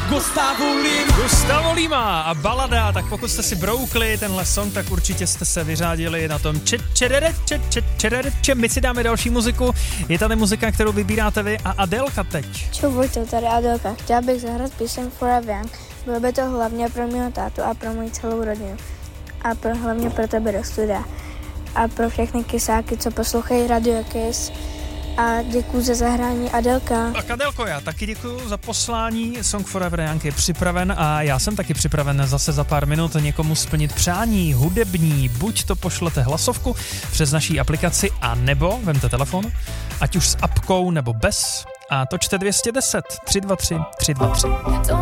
Gustavo Lima a balada, tak pokud jste si broukli tenhle song, tak určitě jste se vyřádili na tom čererečem. My si dáme další muziku, je tady muzika, kterou vybíráte vy a Adélka teď. Čau Vojto, tady Adélka, chtěla bych zahrát píseň Forever Young, bylo by to hlavně pro mého tátu a pro moji celou rodinu a hlavně pro tebe do studia a pro všechny kysáky, co poslouchají Radio Kiss. A děkuji za zahrání, Adélka. Tak Adélko, já taky děkuji za poslání. Song Forever Young je připraven a já jsem taky připraven zase za pár minut někomu splnit přání hudební. Buď to pošlete hlasovku přes naší aplikaci, a nebo vemte telefon, ať už s apkou nebo bez, a točte 210 323 323.